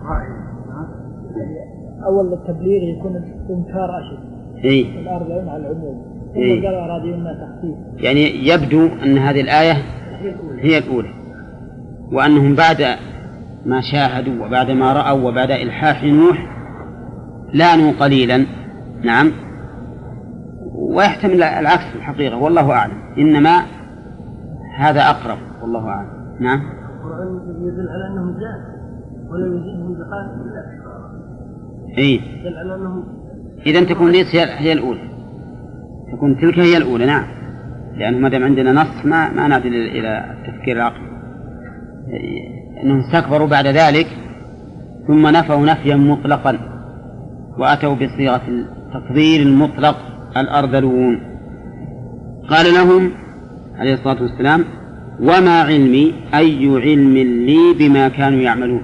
أول التبليغ يكون إنكار أشد الأرض على العموم ثم قال أراضيهم تخفيف. يعني يبدو أن هذه الآية هي الأولى وأنهم بعد ما شاهدوا وبعد ما رأوا وبعد إلحاح نوح لانوا قليلا. نعم، ويحتمل العكس في الحقيقة والله أعلم، إنما هذا أقرب والله أعلم. نعم. القرآن يدل على أنهم زاد ولم يزدهم بقاء إلا يدل على أنهم إذن تكون ليس هي الأولى، تكون تلك هي الأولى. نعم، لأنه ما دام عندنا نص ما نعدل إلى التفكير العقلي. أنهم استكبروا بعد ذلك ثم نفوا نفيا مطلقا وأتوا بصيغة التفضيل المطلق الأرذلون. قال لهم عليه الصلاة والسلام: وما علمي أي علم لي بما كانوا يعملون.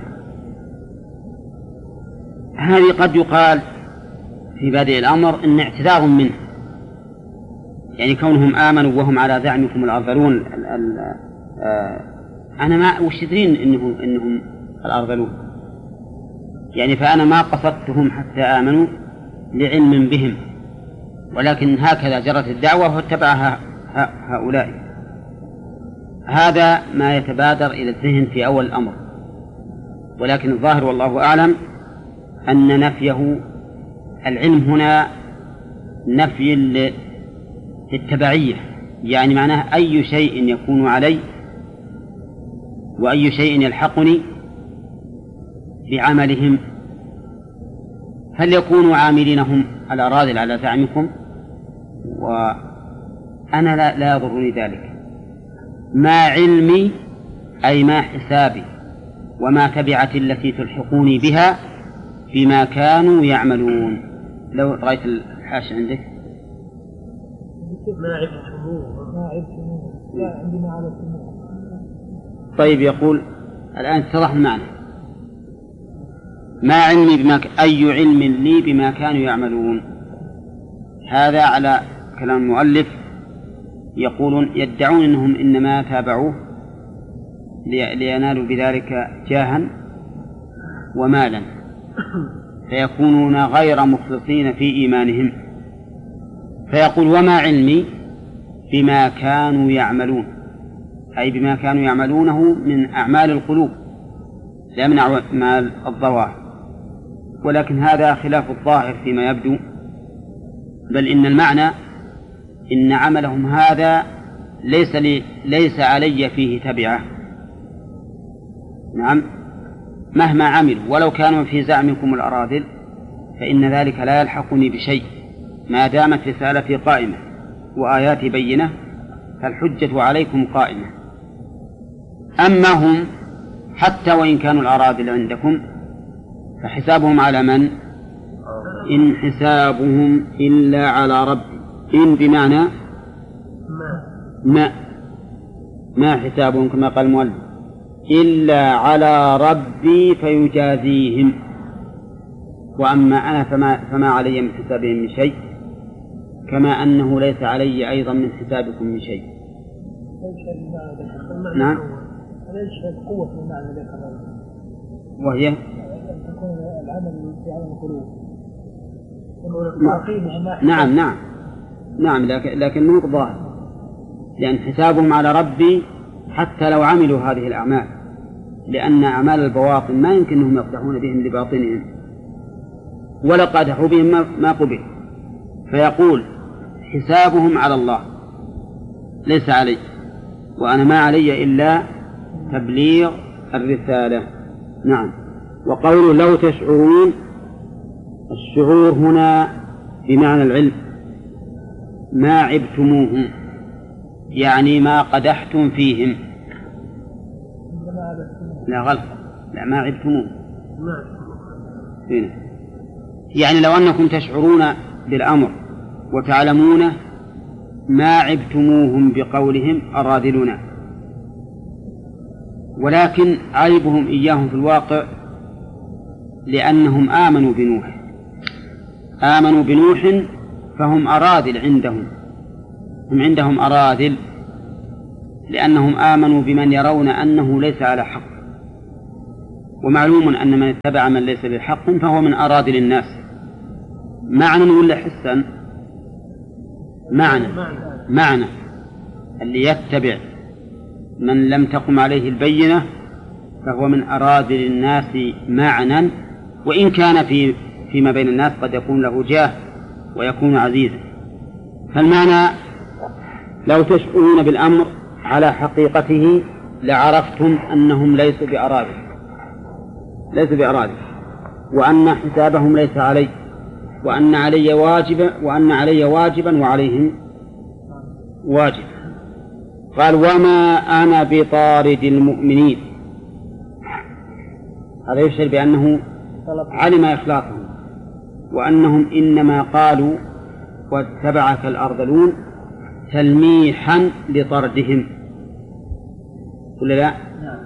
هذه قد يقال في بادئ الأمر إن اعتذار منه، يعني كونهم آمنوا وهم على زعمكم الأرذلون. أنا ما وشدرين إنهم الأرذلون، يعني فأنا ما قصدتهم حتى آمنوا لعلم بهم، ولكن هكذا جرت الدعوة واتبعها هؤلاء. هذا ما يتبادر إلى الذهن في أول الأمر، ولكن الظاهر والله أعلم أن نفيه العلم هنا نفي للتبعية، يعني معناه أي شيء يكون علي وأي شيء يلحقني بعملهم، هل يكونوا عاملينهم الأراذل على زعمكم؟ وأنا لا يضرني ذلك. ما علمي أي ما حسابي وما تبعتي التي تلحقوني بها بما كانوا يعملون. لو رأيت الحاشة عندك ما عرفتموه لا عندنا على السماء. طيب، يقول الآن اتضح المعنى. ما علمي أي علم لي بما كانوا يعملون. هذا على كلام المؤلف، يقولون يدعون أنهم إنما تابعوه لينالوا بذلك جاها ومالا، فيكونون غير مخلصين في إيمانهم. فيقول: وما علمي بما كانوا يعملون، أي بما كانوا يعملونه من أعمال القلوب لا من أعمال الظواهر، ولكن هذا خلاف الظاهر فيما يبدو، بل إن المعنى إن عملهم هذا ليس علي فيه تبعة. نعم، مهما عملوا ولو كانوا في زعمكم الأراذل فإن ذلك لا يلحقني بشيء ما دامت رسالتي قائمة وآياتي بينة، فالحجة عليكم قائمة. أما هم حتى وإن كانوا الأراذل عندكم فحسابهم على من؟ إن حسابهم إلا على ربي. إن بمعنى ما حسابهم كما قال المؤلف إلا على ربي فيجازيهم، وأما أنا فما علي من حسابهم من شيء، كما أنه ليس علي أيضا من حسابكم من شيء. نعم، ليش قوة المعنى ذكر وهي أن تكون العمل في عالم القلوب. نعم، لكن مو ظاهر، لأن حسابهم على ربي حتى لو عملوا هذه الأعمال، لأن أعمال البواطن ما يمكن أنهم يقدحون بهم لباطنهم، ولا قادحوا بهم ما قبل. فيقول: حسابهم على الله ليس علي، وأنا ما علي إلا تبليغ الرسالة. نعم. وقول لو تشعرون، الشعور هنا بمعنى العلم، ما عبتموهم يعني ما قدحتم فيهم. لا غلط، لا ما عبتموهم، يعني لو أنكم تشعرون بالأمر وتعلمونه ما عبتموهم بقولهم الراذلون، ولكن عيبهم إياهم في الواقع لأنهم آمنوا بنوح فهم أراذل عندهم، هم عندهم أراذل لأنهم آمنوا بمن يرون أنه ليس على حق، ومعلوم أن من اتبع من ليس بحق فهو من أراذل الناس. معنى ولا حسا؟ معنى اللي يتبع من لم تقم عليه البينة فهو من أراذل الناس معنى، وإن كان فيما بين الناس قد يكون له جاه ويكون عزيزا. فالمعنى لو تشعرون بالأمر على حقيقته لعرفتم أنهم ليسوا بأراذل، وأن حسابهم ليس علي، وأن علي واجبا وعليهم واجب. قال وما أنا بطارد المؤمنين، هذا يشعر بأنه علم إخلاصهم، وأنهم إنما قالوا واتبعك الأرذلون تلميحا لطردهم، ولا لا؟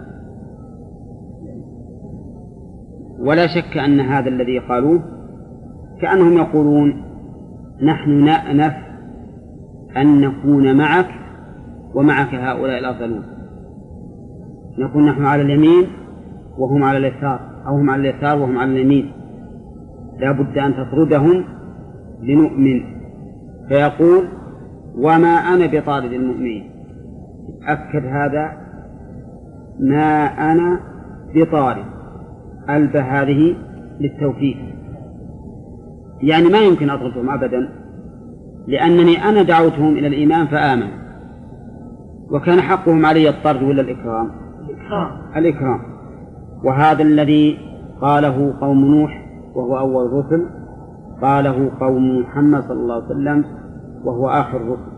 ولا شك أن هذا الذي قالوه كأنهم يقولون نحن نأنف أن نكون معك ومعك هؤلاء الأرذلون، نكون نحن على اليمين وهم على اليسار، أو هم على اليسار وهم على اليمين، لا بد أن تطردهم لنؤمن. فيقول وما أنا بطارد المؤمنين، أكد هذا ما أنا بطارد، ألبى هذه للتوكيد، يعني ما يمكن أطردهم أبدا، لأنني أنا دعوتهم إلى الإيمان فآمنوا، وكان حقهم علي الطرد ولا الإكرام؟ الإكرام. وهذا الذي قاله قوم نوح وهو أول الرسل، قاله قوم محمد صلى الله عليه وسلم وهو آخر الرسل،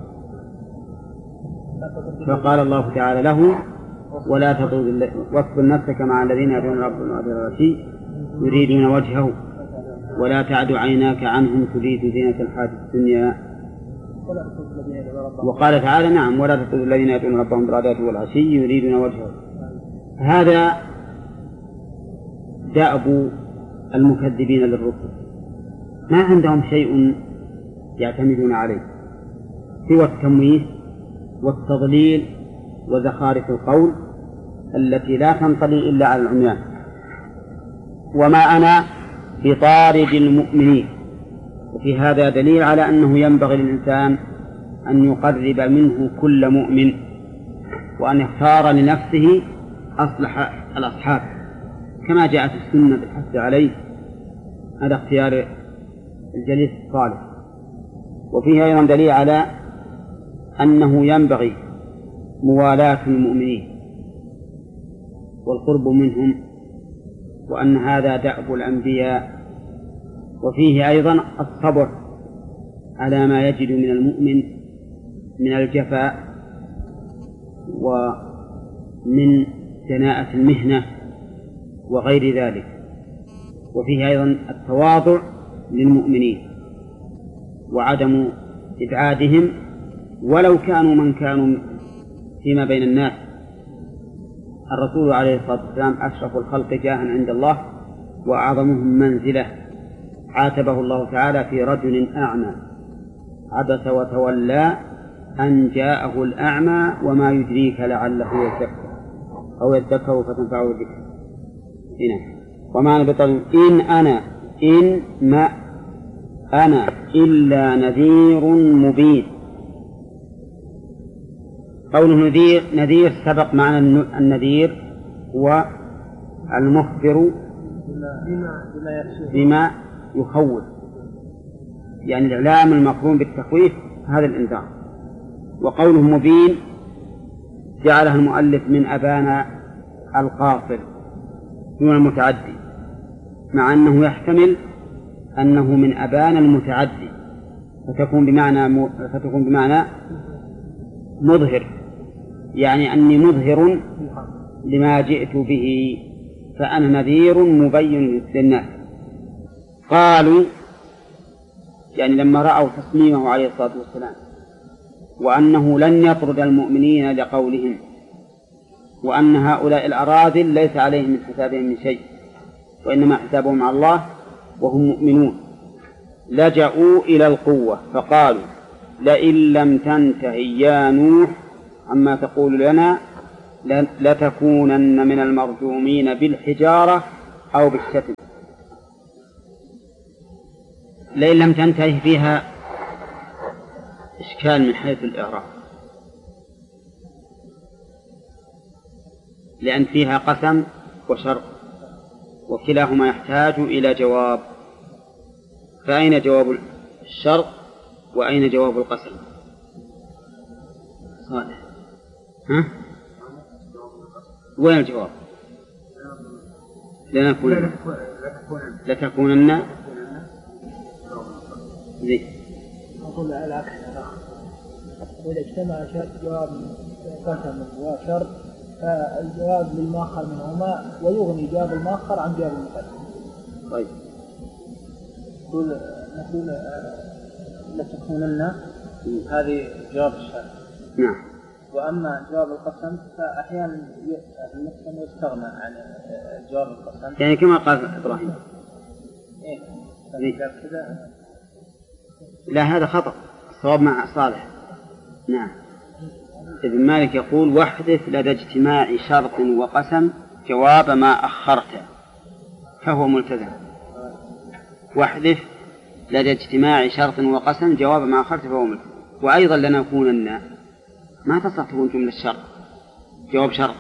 فقال الله تعالى له ولا تطرد واصبر نفسك مع الذين يدعون ربهم بالغداة يريدون وجهه ولا تعد عيناك عنهم تريد زينة الحياة الدنيا. وقال تعالى نعم ولا تطرد الذين يدعون ربهم بالغداة والعشي يريدون وجهه. هذا دأب المكذبين للرسل، ما عندهم شيء يعتمدون عليه سوى التمويه والتضليل وزخارف القول التي لا تنطلي إلا على العميان. وما أنا بطارد المؤمنين، وفي هذا دليل على أنه ينبغي للإنسان أن يقرب منه كل مؤمن، وأن يختار لنفسه أصلح الأصحاب كما جاءت السنة بالحث عليه على اختيار الجليس الصالح. وفيه أيضا دليل على أنه ينبغي موالاة المؤمنين والقرب منهم، وأن هذا دأب الأنبياء. وفيه أيضا الصبر على ما يجد من المؤمن من الجفاء ومن دناءة المهنة وغير ذلك. وفيه أيضا التواضع للمؤمنين وعدم إبعادهم ولو كانوا من كانوا فيما بين الناس. الرسول عليه الصلاة والسلام أشرف الخلق جاها عند الله وأعظمهم منزلة، عاتبه الله تعالى في رجل أعمى عبس وتولى أن جاءه الأعمى وما يدريك لعله يزكى أو يذكر فتنفعه الذكر. هنا وما أنا بطل إن ما أنا إلا نذير مبين. قوله نذير سبق معنى النذير هو المخبر بما يخوف، يعني الإعلام المقرون بالتخويف هذا الإنذار. وقوله مبين جعلها المؤلف من أبان القاصر دون المتعدي، مع أنه يحتمل أنه من أبان المتعدي فتكون بمعنى مظهر، يعني أني مظهر لما جئت به فأنا نذير مبين للناس. قالوا يعني لما رأوا تصميمه عليه الصلاة والسلام وأنه لن يطرد المؤمنين لقولهم، وأن هؤلاء الأراذل ليس عليهم من حسابهم من شيء وإنما حسابهم على الله وهم مؤمنون، لجأوا إلى القوة فقالوا لئن لم تنته يا نوح عما تقول لنا لتكونن من المرجومين بالحجارة أو بالشتم. لئن لم تنتهي فيها إشكال من حيث الإعراب، لأن فيها قسم وشرط وكلاهما يحتاج إلى جواب، فأين جواب الشرط وأين جواب القسم؟ صالح، ها؟ وين الجواب؟ لتكونن زي أقول العكس، إذا اجتمع جواب قسم وشرط فالجواب للمؤخر منهما ويغني جواب المؤخر عن جواب المقدم. طيب نقول لتكونن هذه جواب الشرط. نعم. وأما جواب القسم فأحيانا المقسم يستغنى عن جواب القسم، يعني كما قال إبراهيم. كذا. لا هذا خطأ، الصواب مع صالح. نعم. ابن مالك يقول واحدث لدى اجتماع شرط وقسم جواب ما أخرته فهو ملتزم. واحدث لدى اجتماع شرط وقسم جواب ما أخرته فهو ملتزم. وأيضا لنكونن ما تصح تكون جملة شرط جواب شرط،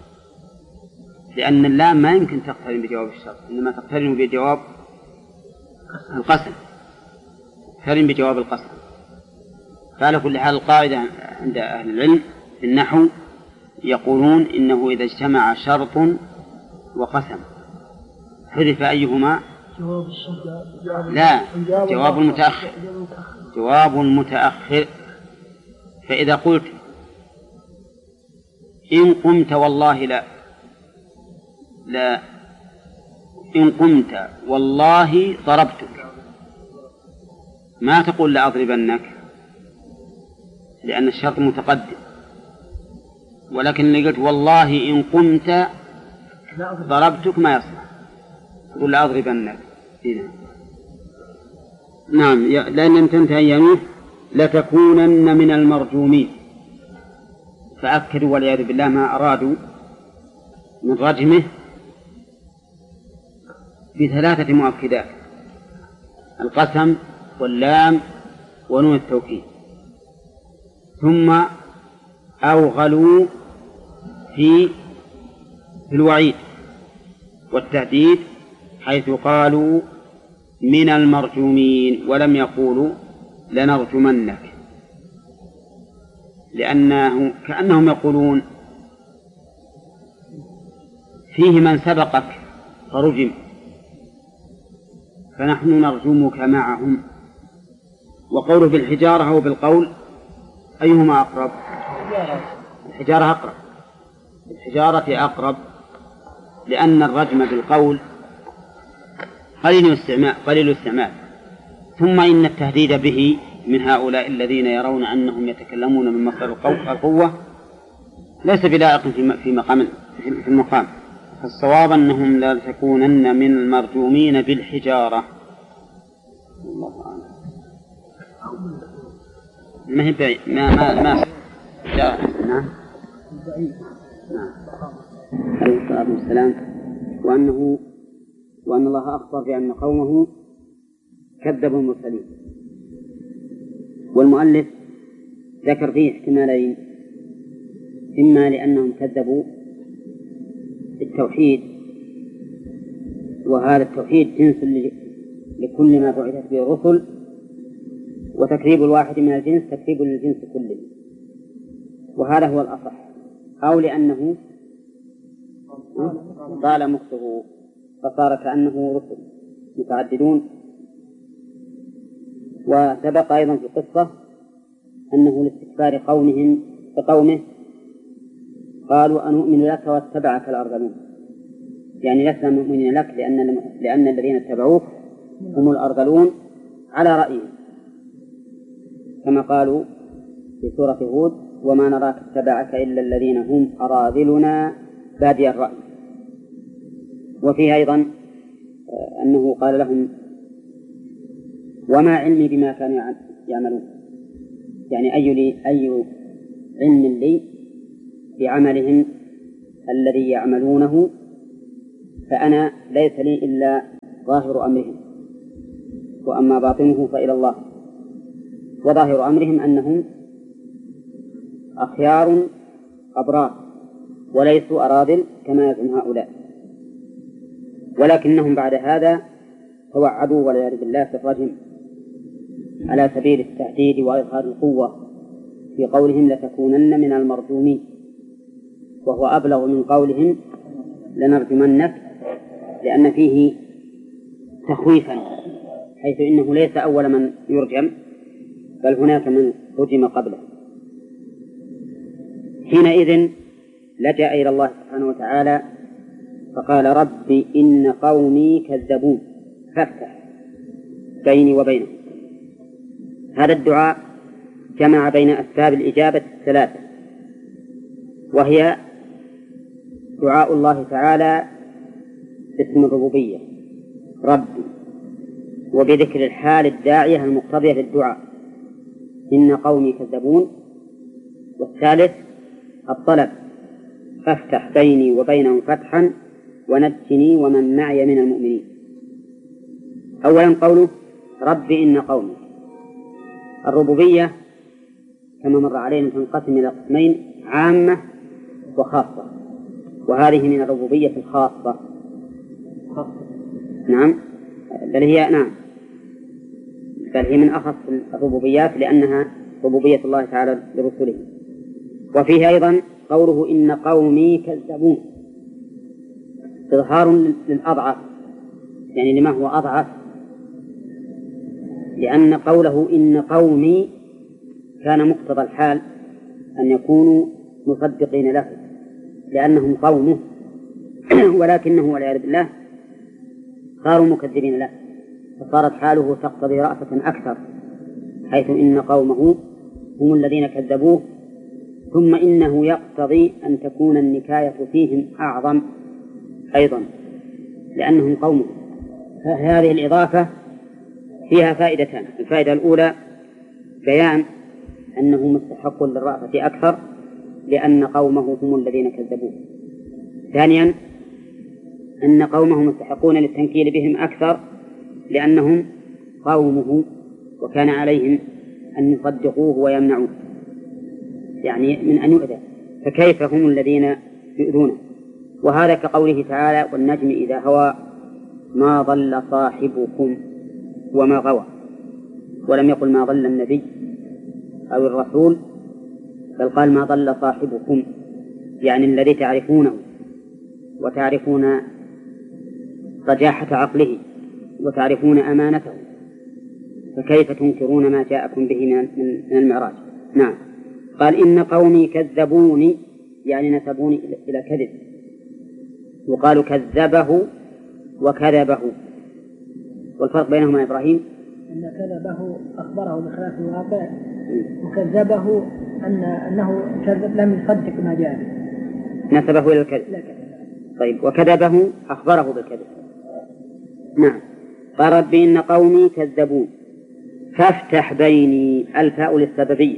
لأن اللام ما يمكن تقترن بجواب الشرط، إنما تقترن بجواب القسم، تقترن بجواب القسم. فعلى كل حال القاعدة عند أهل العلم في النحو يقولون إنه إذا اجتمع شرط وقسم حذف أيهما؟ لا، جواب المتأخر. جواب المتأخر. فإذا قلت إن قمت والله لا إن قمت والله ضربتك، ما تقول لأضربنك لأن الشرط متقدم، ولكن اللي قلت والله إن قمت ضربتك ما يصلح، تقول لأضربنك. نعم. لأن تنتهي يمين لتكونن من المرجومين، فأكدوا والعياذ بالله ما أرادوا من رجمه بثلاثة مؤكدات: القسم واللام ونون التوكيد. ثم أوغلوا في الوعيد والتهديد حيث قالوا من المرجومين ولم يقولوا لنرجمنك، لأنه كأنهم يقولون فيه من سبقك فرجم فنحن نرجمك معهم. وقوله بالحجارة أو بالقول أيهما أقرب؟ الحجارة أقرب. الحجارة أقرب، لأن الرجم بالقول قليل الاستعمال، ثم إن التهديد به من هؤلاء الذين يرون أنهم يتكلمون من مصدر القوة ليس بلائق في المقام. فالصواب أنهم لا تكونن من المرجومين بالحجارة. الله أعلم. ما هي بعيد ما نعم. عليه الصلاة والسلام. وأن الله أخبر بأن قومه كذبوا المرسلين. والمؤلف ذكر فيه احتمالين: إما لأنهم كذبوا التوحيد، وهذا التوحيد جنس لكل ما بعثت به الرسل، وتكذيب الواحد من الجنس تكذيب للجنس كله، وهذا هو الأصح. أو لأنه طال مكثه فصار كأنه رسل متعددون. وسبق أيضا في القصة أنه لاستكبار قومه قالوا أنؤمن لك واتبعك الأرذلون، يعني لسنا مؤمنين لك لأن الذين اتبعوك هم الأرذلون على رأيهم، كما قالوا في سورة هود: وما نراك اتبعك إلا الذين هم أراذلنا بادي الرأي. وفيه أيضا أنه قال لهم: وما علمي بما كانوا يعملون، يعني أي علم لي بعملهم الذي يعملونه فأنا ليس لي إلا ظاهر أمرهم، وأما باطنه فإلى الله. وظاهر أمرهم أنهم أخيار أبرار وليسوا أراذل كما يزعم هؤلاء، ولكنهم بعد هذا توعدوا والعياذ بالله بإخراجهم على سبيل التهديد وإظهار القوة في قولهم لتكونن من المرجومين، وهو أبلغ من قولهم لنرجمنك، لأن فيه تخويفا، حيث إنه ليس أول من يرجم بل هناك من رجم قبله. حينئذ لجأ إلى الله سبحانه وتعالى فقال رب إن قومي كذبون فافتح بيني وبينهم. هذا الدعاء جمع بين أسباب الإجابة الثلاثة، وهي دعاء الله تعالى باسم الربوبية ربي، وبذكر الحال الداعية المقتضية للدعاء إن قومي كذبون، والثالث الطلب فافتح بيني وبينهم فتحا ونجني ومن معي من المؤمنين. أولا قوله رب إن قومي. الربوبية كما مر علينا تنقسم إلى قسمين، عامة وخاصة، وهذه من الربوبية الخاصة. نعم بل هي من أخص الربوبيات لأنها ربوبية الله تعالى لرسله. وفيه أيضا قوله إن قومي كذبون، إظهار للأضعف، يعني لما هو أضعف، لأن قوله إن قومي كان مقتضى الحال أن يكونوا مصدقين له لأنهم قومه، ولكنه والعياذ بالله صاروا مكذبين له، فصارت حاله تقتضي رأفة أكثر، حيث إن قومه هم الذين كذبوه، ثم إنه يقتضي أن تكون النكاية فيهم أعظم أيضا لأنهم قومه. هذه الإضافة فيها فائدتان: الفائدة الأولى بيان أنه مستحق للرأفة أكثر لأن قومه هم الذين كذبوه. ثانيا أن قومه مستحقون للتنكيل بهم أكثر لأنهم قومه وكان عليهم أن يصدقوه ويمنعوه، يعني من أن يؤذى، فكيف هم الذين يؤذونه. وهذا كقوله تعالى والنجم إذا هوى ما ضل صاحبكم وما غوى، ولم يقل ما ضل النبي أو الرسول، بل قال ما ضل صاحبكم، يعني الذي تعرفونه وتعرفون رجاحة عقله وتعرفون أمانته، فكيف تنكرون ما جاءكم به من المعراج. نعم. قال إن قومي كذبوني، يعني نسبوني إلى كذب، وقالوا كذبه وكذبه. والفرق بينهما إبراهيم أن كذبه أخبره بخلاف الواقع، وكذبه أنه لم يصدق ما جاء به، نسبه إلى الكذب. طيب، وكذبه أخبره بالكذب. نعم. قال رب إن قومي كذبون فافتح بيني، الفاء للسببية،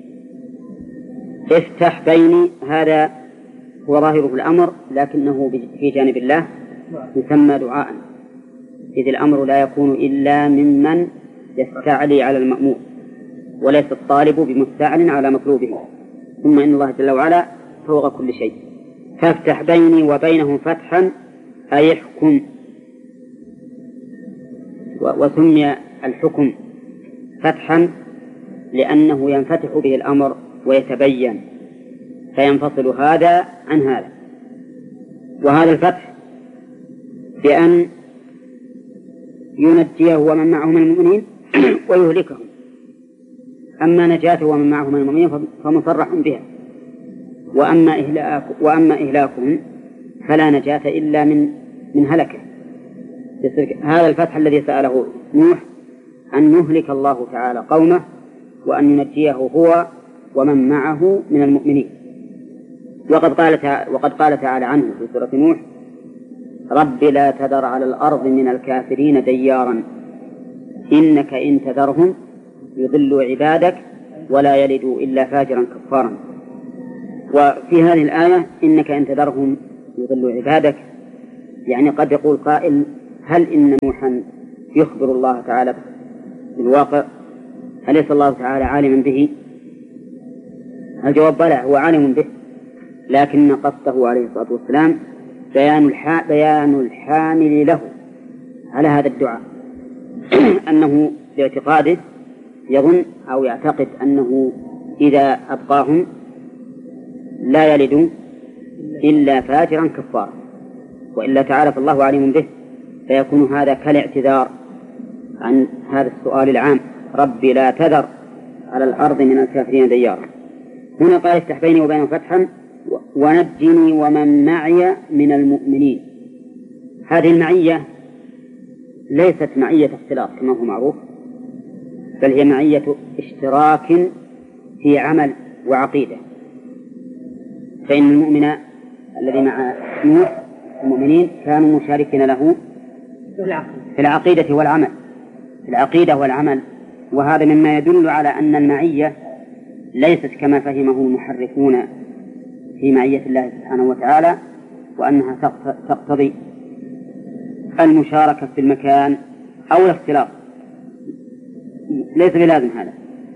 افتح بيني، هذا هو ظاهره الأمر، لكنه في جانب الله يسمى دعاء، إذ الأمر لا يكون إلا ممن يستعلي على المأمور، وليس الطالب بمستعل على مطلوبه، ثم إن الله جل وعلا فوق كل شيء. فافتح بيني وبينهم فتحا أي احكم، وسمي الحكم فتحا لأنه ينفتح به الأمر ويتبين، فينفصل هذا عن هذا. وهذا الفتح بأن ينجيه ومن معه من المؤمنين ويهلكهم، أما نجاته ومن معه من المؤمنين فمصرح بها، وأما إهلاكهم فلا نجاة إلا من هلكه. هذا الفتح الذي سأله نوح أن يهلك الله تعالى قومه وأن ينجيه هو ومن معه من المؤمنين. وقد قال تعالى عنه في سورة نوح رب لا تذر على الأرض من الكافرين ديارا إنك إن تذرهم يضلوا عبادك ولا يلدوا إلا فاجرا كفارا. وفي هذه الآية إنك إن تذرهم يضلوا عبادك، يعني قد يقول قائل هل إن نوحا يخبر الله تعالى بالواقع؟ أليس الله تعالى عالما به؟ الجواب بلى، هو عالم به، لكن قصده عليه الصلاة والسلام بيان الحامل له على هذا الدعاء أنه باعتقاده يظن أو يعتقد أنه إذا أبقاهم لا يلد إلا فاجرا كفارا، وإلا تعالى فالله عليم به، فيكون هذا كالاعتذار عن هذا السؤال العام: ربي لا تذر على الأرض من الكافرين ديارا. هنا قال افتح بيني وبينهم فتحا ونجني ومن معي من المؤمنين. هذه المعية ليست معية اختلاط كما هو معروف، بل هي معية اشتراك في عمل وعقيدة. فإن المؤمن الذي مع نوح المؤمنين كانوا مشاركين له في العقيدة والعمل، في العقيدة والعمل، وهذا مما يدل على أن المعية ليست كما فهمه المحرفون في معية الله سبحانه وتعالى، وأنها تقتضي المشاركة في المكان أو الاختلاط، ليس بلازم هذا.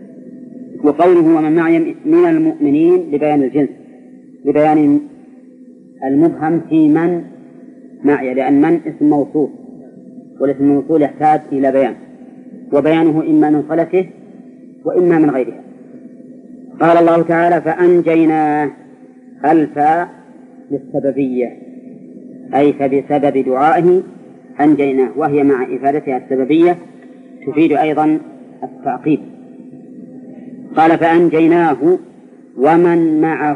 وقوله ومن معي من المؤمنين لبيان الجنس، لبيان المبهم في من معي، لأن من اسم موصول، والاسم الموصول يحتاج إلى بيان، وبيانه إما من صلته وإما من غيرها. قال الله تعالى فأنجيناه، الفاء للسببية، أي فبسبب دعائه أنجيناه، وهي مع إفادتها السببية تفيد أيضا التعقيب. قال فأنجيناه ومن معه،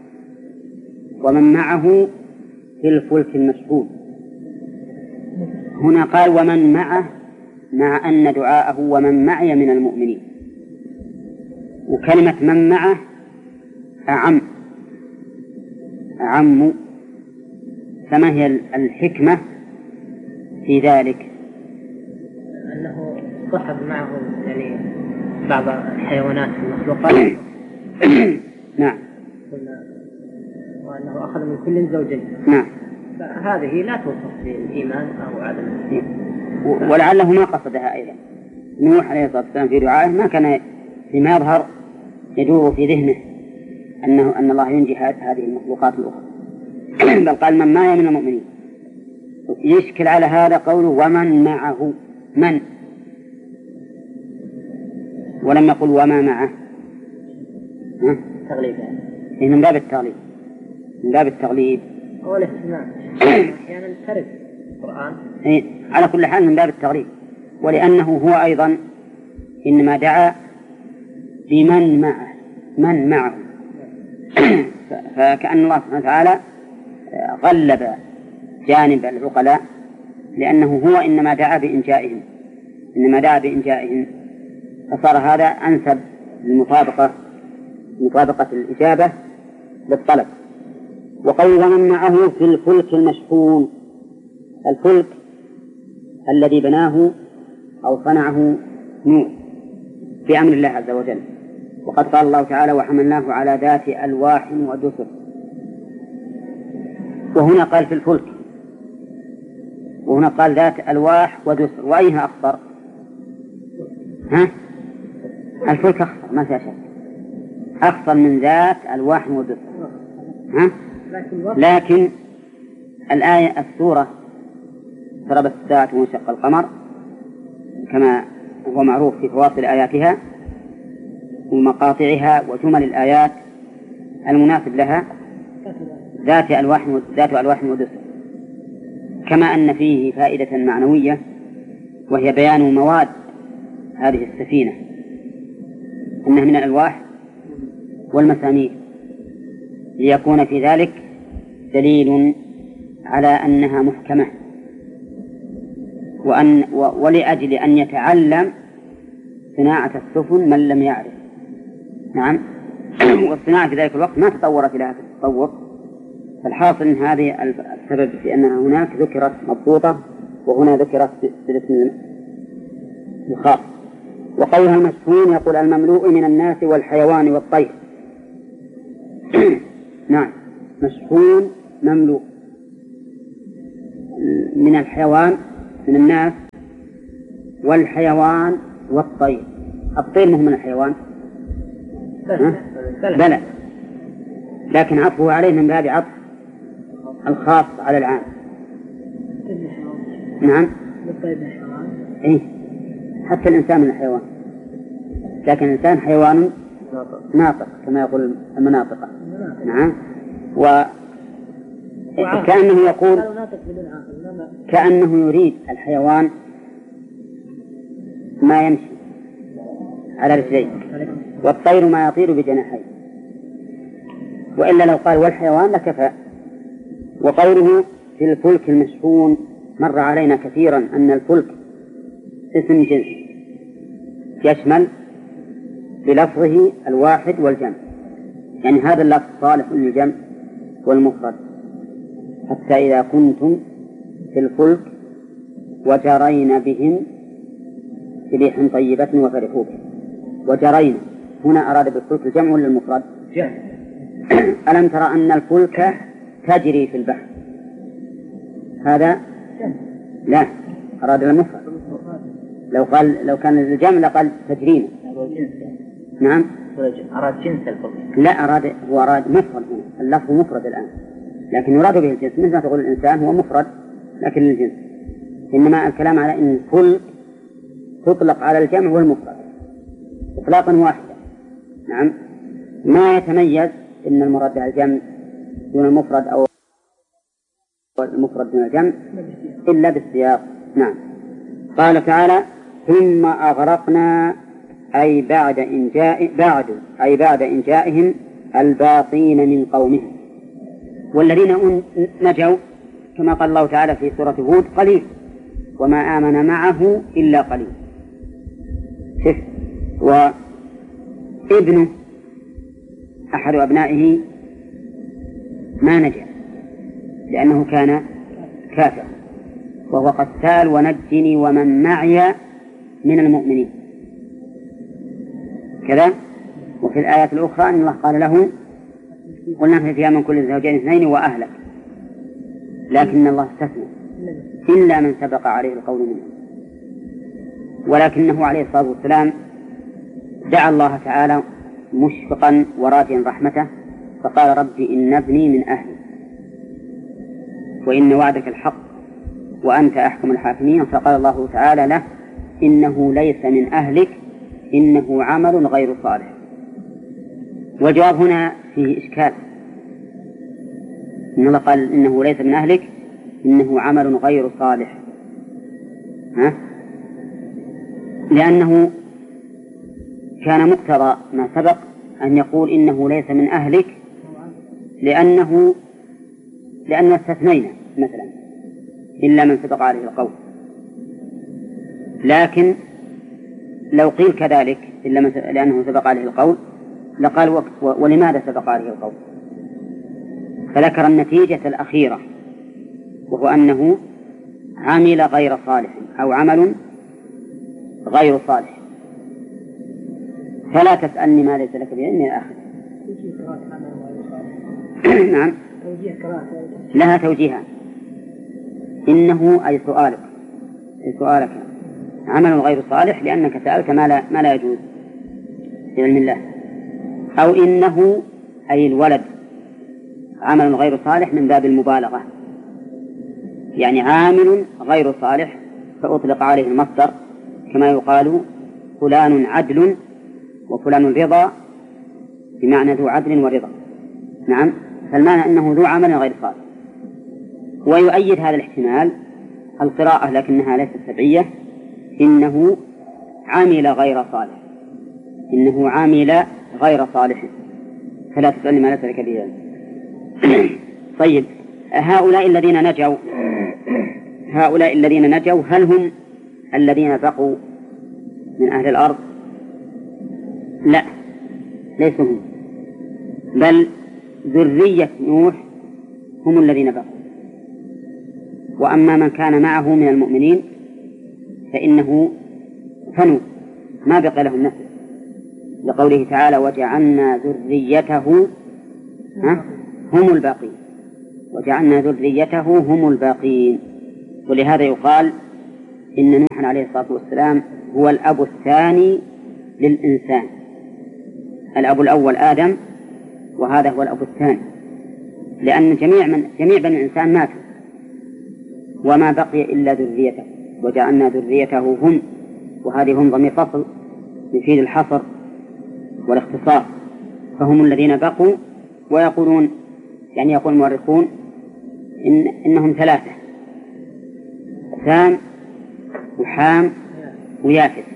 ومن معه في الفلك المشحون. هنا قال ومن معه، مع أن دعاءه ومن معي من المؤمنين، وكلمة من معه أعم. فما هي الحكمة في ذلك؟ أنه صحب معه يعني بعض الحيوانات المخلوقات نعم، وأنه أخذ من كل زوجين. نعم، فهذه لا توصف بالإيمان أو عدم الإيمان، ولعله ما قصدها أيضا. نوح عليه الصلاة والسلام في دعائه ما كان فيما يظهر يدور في ذهنه أن الله ينجي هذه المخلوقات الأخرى بل قال من معي من المؤمنين. يشكل على هذا قوله ومن معه، من، ولم يقل وما معه، تغليب يعني من باب التغليب، من باب التغليب أو الاهتمام. أحيانا ترد القرآن على كل حال من باب التغليب، ولأنه هو أيضا إنما دعا بمن معه، من معه فكأن الله سبحانه وتعالى غلب جانب العقلاء، لأنه هو إنما دعا بإنجائهم، فصار هذا أنسب لمطابقة الإجابة للطلب. وقول ومن معه في الفلك المشحون، الفلك الذي بناه أو صنعه نوح بأمر الله عز وجل، وقد قال الله تعالى وحملناه على ذات ألواح ودسر، وهنا قال في الفلك، وهنا قال ذات ألواح ودسر، وأيها أخطر؟ الفلك أخطر ما فيها شك، أخطر من ذات ألواح ودسر. لكن الآية السورة اقتربت الساعة وانشق القمر كما هو معروف في فواصل آياتها ومقاطعها وجمل الآيات المناسب لها ذات ألواح ودسر، كما أن فيه فائدة معنوية وهي بيان مواد هذه السفينة، أنها من الألواح والمسامير، ليكون في ذلك دليل على أنها محكمة، ولأجل أن يتعلم صناعة السفن من لم يعرف. نعم، والصناعة في ذلك الوقت ما تطورت إلى هذا التطور، فالحاصل أن هذه السبب في أنها هناك ذكرت مضبوطة وهنا ذكرت بالاسم الخاص. وقولها المشحون يقول المملوء من الناس والحيوان والطير نعم مشحون مملوء من الحيوان من الناس والحيوان والطير. الطير مهم من الحيوان بلى، لكن عطفه عليه من باب عطف الخاص على العام. نعم إيه؟ حتى الإنسان من الحيوان، لكن الإنسان حيوان ناطق كما يقول المناطق. نعم. وكأنه يقول كأنه يريد الحيوان ما يمشي على رجليه، والطير ما يطير بجناحيه، وإلا لو قال والحيوان لكفى. وقوله في الفلك المشحون، مر علينا كثيرا أن الفلك اسم جنس يشمل بلفظه الواحد والجمع، يعني هذا اللفظ صالح للجمع والمفرد. حتى إذا كنتم في الفلك وجرين بهم بريح طيبة وفرحوا به. وجرين هنا أراد بالفلك الجمع ولا المفرد؟ ألم ترى أن الفلك تجري في البحر؟ هذا لا، أراد المفرد. لو كان الجمع لقال تجرين. نعم أراد جنس الفلك. لا، هو أراد مفرد هنا، اللفظ مفرد الآن، لكن يراد به الجنس، مثل ما تقول الإنسان هو مفرد لكن للجنس. إنما الكلام على أن الفلك تطلق على الجمع والمفرد إطلاقا واحدا. نعم، ما يتميز إن المراد بها الجمع دون المفرد أو المفرد دون الجمع إلا بالسياق. نعم. قال تعالى ثم أغرقنا أي بعد إن جائهم الباقين من قومهم. والذين نجوا كما قال الله تعالى في سورة هود قليل وما آمن معه إلا قليل. وابنه أحد أبنائه ما نجا لأنه كان كافر، وهو قتال ونجني ومن معي من المؤمنين كذا. وفي الآيات الأخرى أن الله قال له قلنا فيها من كل زوجين اثنين وأهلك، لكن الله استثنى إلا من سبق عليه القول منه. ولكنه عليه الصلاة والسلام دعا الله تعالى مشفقا وراجيا رحمته فقال ربي إن ابني من أهلي وإن وعدك الحق وأنت أحكم الحاكمين. فقال الله تعالى له إنه ليس من أهلك إنه عمل غير صالح. والجواب هنا فيه إشكال، إن الله قال إنه ليس من أهلك إنه عمل غير صالح، لأنه كان مقتضى ما سبق أن يقول إنه ليس من أهلك لأن استثنينا مثلا إلا من سبق عليه القول. لكن لو قيل كذلك لأنه سبق عليه القول لقال ولماذا سبق عليه القول؟ فذكر النتيجة الأخيرة وهو أنه عمل غير صالح أو عمل غير صالح. فلا تسألني ما ليس لك بعلم يا أخي. نعم لها توجيهان. إنه أي سؤالك عمل غير صالح لأنك سألت ما لا يجوز بعلم الله، أو إنه أي الولد عمل غير صالح من باب المبالغة، يعني عامل غير صالح فأطلق عليه المصدر كما يقال فلان عدل وفلان رضا بمعنى ذو عدل ورضا. نعم، فالمعنى أنه ذو عمل غير صالح. ويؤيد هذا الاحتمال القراءة لكنها ليست سبعية إنه عمل غير صالح، إنه عمل غير صالح فلا تسألني ما ليس لك به علم. طيب، هؤلاء الذين نجوا هل هم الذين بقوا من أهل الأرض؟ لا، ليسوا هم، بل ذرية نوح هم الذين بقوا. وأما من كان معه من المؤمنين فإنه فنوا ما بقي لهم نفس، لقوله تعالى وجعلنا ذريته هم الباقين، وجعلنا ذريته هم الباقين. ولهذا يقال إن نوح عليه الصلاة والسلام هو الأب الثاني للإنسان. الأب الأول آدم، وهذا هو الأب الثاني، لأن جميع بني الإنسان ماتوا وما بقي إلا ذريته، وجعلنا ذريته هم، وهذه هم ضمير فصل يفيد الحصر والاختصار، فهم الذين بقوا. ويقولون يعني يقول المؤرخون إنهم ثلاثة: سام وحام ويافث.